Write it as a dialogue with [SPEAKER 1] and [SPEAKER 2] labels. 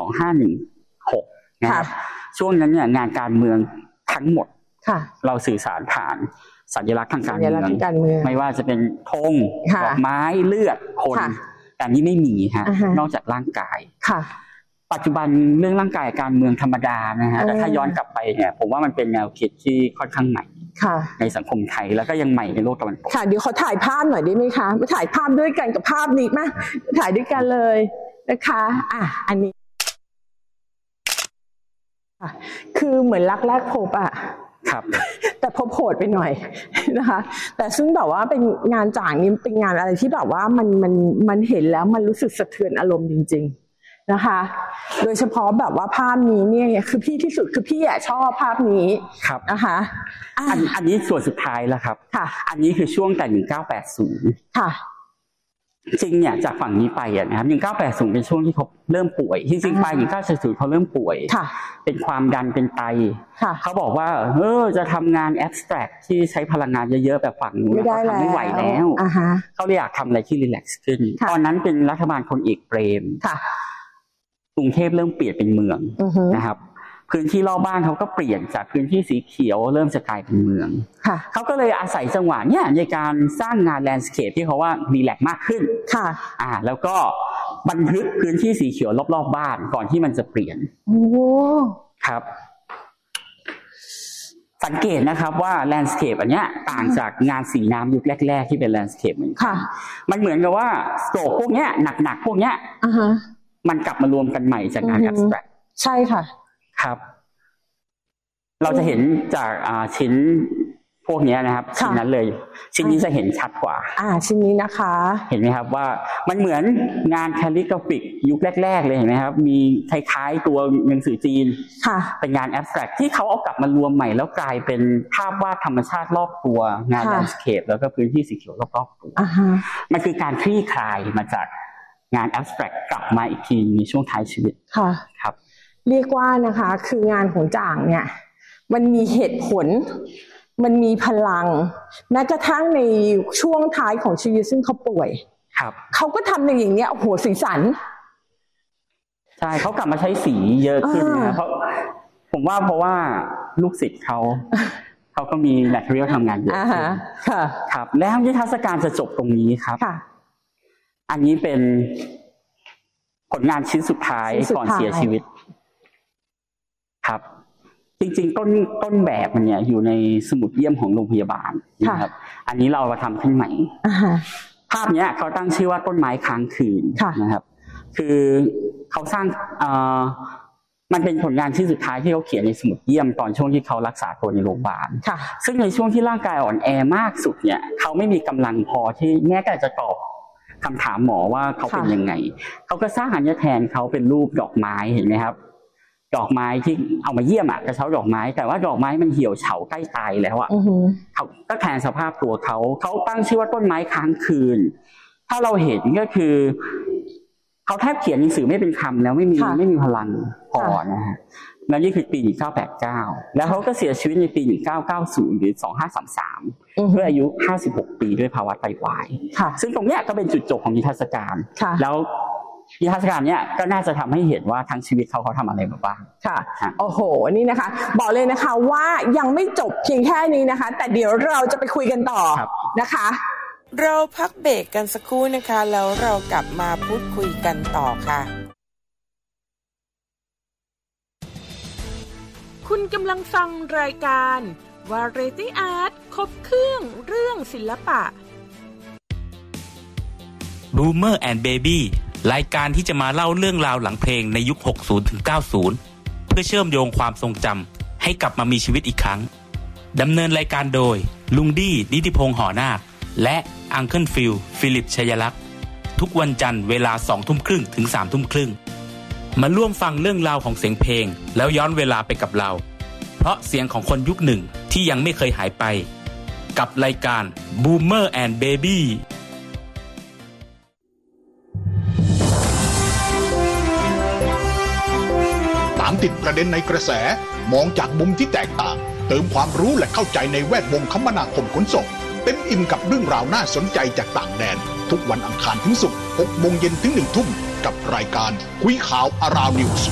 [SPEAKER 1] 2516นะครับช่วงนั้นเนี่ยงานการเมืองทั้งหมดเราสื่อสารผ่านสัญลักษณ์ทางการเมืองไม่ว่าจะเป็นธงดอกไม้เลือดคนแต่นี่ไม่มีฮะนอกจากร่างกายปัจจุบันเรื่องร่างกายการเมืองธรรมดานะฮะแต่ถ้าย้อนกลับไปเนี่ยผมว่ามันเป็นแนวคิดที่ค่อนข้างใหม่ในสังคมไทยแล้วก็ยังใหม่ในโลกตะวันตก
[SPEAKER 2] ค่ะเดี๋ยวขอถ่ายภาพหน่อยได้ไหมคะมาถ่ายภาพด้วยกันกับภาพนี้มาถ่ายด้วยกันเลยนะคะอันนี้คือเหมือนรักแรกพบ
[SPEAKER 1] ครับ
[SPEAKER 2] แต่พบโหดไปหน่อยนะคะแต่ซึ่งแบบว่าเป็นงานจ่างนี้เป็นงานอะไรที่แบบว่ามันเห็นแล้วมันรู้สึกสะเทือนอารมณ์จริงๆนะคะโดยเฉพาะแบบว่าภาพนี้เนี่ยคือพี่ที่สุดคือพี่ชอบภาพนี้นะคะ
[SPEAKER 1] อันนี้ส่วนสุดท้ายแล้วครับอันนี้คือช่วงแต่1980
[SPEAKER 2] ค่ะ
[SPEAKER 1] จริงเนี่ยจากฝั่งนี้ไปนะครับ1980เป็นช่วงที่เขาเริ่มป่วยจริงๆไป1940เขาเริ่มป่วยเป็นความดันเป็นไตเขาบอกว่าจะทำงานแอบสแตรกที่ใช้พลังงานเยอะๆแบบฝั่งนู้นเขาทำไม่ไหวแล้วเขาเลยอยากทำอะไรที่รีแลกซ์ขึ้นตอนนั้นเป็นรัฐบาลพลเอกเปรมกรุงเทพเริ่มเปลี่ยนเป็นเมืองนะครับพื้นที่รอบบ้านเขาก็เปลี่ยนจากพื้นที่สีเขียวเริ่มจะกลายเป็นเมืองเขาก็เลยอาศัยจังหวะเนี่ยในการสร้างงานแลนด์สเคปที่เขาว่ารีแลกซ์มากขึ้นแล้วก็บันทึกพื้นที่สีเขียวรอบๆบ้านก่อนที่มันจะเปลี่ยนครับสังเกตนะครับว่าแลนด์สเคปอันเนี้ยต่างจากงานสีน้ำยุคแรกๆที่เป็นแลนด์สเคปเหมือนกันมันเหมือนกับว่าสโตรกพวกเนี้ยหนักๆพวกเนี้ยมันกลับมารวมกันใหม่จากงานแอบสแตรก
[SPEAKER 2] ใช่ค่ะ
[SPEAKER 1] ครับเราจะเห็นจากชิ้นพวกนี้นะครับชิ้นนั้นเลยชิ้นนี้จะเห็นชัดกว่า
[SPEAKER 2] ชิ้นนี้นะคะ
[SPEAKER 1] เห็นไหมครับว่ามันเหมือนงานแคลิกราฟิกยุคแรกๆเลยเห็นไหมครับมีคล้ายๆตัวหนังสือจีนเป็นงานแอบสแตรกที่เขาเอากลับมารวมใหม่แล้วกลายเป็นภาพวาดธรรมชาติรอบตัวงานแลนด์สเคปแล้วก็พื้นที่สีเขียวรอบๆตัวมันคือการคลี่คลายมาจากงานแอบสแตรกกลับมาอีกทีในช่วงท้ายชีวิตครับ
[SPEAKER 2] เรียกว่านะคะคืองานของจ่างเนี่ยมันมีเหตุผลมันมีพลังแม้กระทั่งในช่วงท้ายของชีวิตซึ่งเขาป่วยเขาก็ทำในอย่างเนี้ยโอ้โหสีสัน
[SPEAKER 1] ใช่เขากลับมาใช้สีเยอะขึ้นนะเพราะผมว่าเพราะว่าลูกศิษย์เขาก็มีแมทเรียลทำงานเยอะครับแล้วนิทรรศการจะจบตรงนี้ครับอันนี้เป็นผลงานชิ้นสุดท้ายก่อนเสียชีวิตครับจริงๆต้นแบบมันเนี่ยอยู่ในสมุดเยี่ยมของโรงพยาบาลนะครับอันนี้เราทำขึ้นใหม่ภาพเนี้ยเขาตั้งชื่อว่าต้นไม้ค้างคืนนะครับคือเขาสร้างมันเป็นผลงานชิ้นสุดท้ายที่เขาเขียนในสมุดเยี่ยมตอนช่วงที่เขารักษาตัวในโรงพยาบาลซึ่งในช่วงที่ร่างกายอ่อนแอมากสุดเนี่ยเขาไม่มีกำลังพอที่แม้แต่จะตอบคำถามหมอว่าเขาเป็นยังไงเขาก็สร้างอัญญแทนเขาเป็นรูปดอกไม้เห็นไหมครับดอกไม้ที่เอามาเยี่ยมกระเช้าดอกไม้แต่ว่าดอกไม้มันเหี่ยวเฉาใกล้ตายแล้วเขาก็แทนสภาพตัวเขาตั้งชื่อว่าต้นไม้ค้างคืนถ้าเราเห็นก็คือเขาแทบเขียนหนังสือไม่เป็นคำแล้วไม่มีพลังพอนะฮะแล้วนี่คือปี1989แล้วเขาก็เสียชีวิตในปี1990หรือ2533เมื่ออายุ56ปีด้วยภาวะไตวายซึ่งตรงเนี้ยก็เป็นจุดจบของนิทรรศการแล้วนิทรรศการเนี้ยก็น่าจะทำให้เห็นว่าทั้งชีวิตเขาทำอะไรมาบ้าง
[SPEAKER 2] ค่ะโอ้โหนี่นะคะบอกเลยนะคะว่ายังไม่จบเพียงแค่นี้นะคะแต่เดี๋ยวเราจะไปคุยกันต่อนะคะ
[SPEAKER 3] เราพักเบรกกันสักครู่นะคะแล้วเรากลับมาพูดคุยกันต่อค่ะคุณกำลังฟังรายการ Variety Art ครบเครื่องเรื่องศิลปะ
[SPEAKER 4] Boomer and Baby รายการที่จะมาเล่าเรื่องราวหลังเพลงในยุค 60-90 เพื่อเชื่อมโยงความทรงจำให้กลับมามีชีวิตอีกครั้งดำเนินรายการโดยลุงดี้นิติพงษ์หอนาคและอังเคิลฟิลฟิลิปชัยลักษณ์ทุกวันจันทร์เวลา 20:30 ถึง 3:30 มาร่วมฟังเรื่องราวของเสียงเพลงแล้วย้อนเวลาไปกับเราเพราะเสียงของคนยุคหนึ่งที่ยังไม่เคยหายไปกับรายการ Boomer and Baby
[SPEAKER 5] ตามติดประเด็นในกระแสมองจากมุมที่แตกต่างเติมความรู้และเข้าใจในแวดวงคมนาคมขนส่งเต็มอิ่มกับเรื่องราวน่าสนใจจากต่างแดนทุกวันอังคารถึงศุกร์ 18:00 น. ถึง 19:00 น. กับรายการคุยข่าว Around News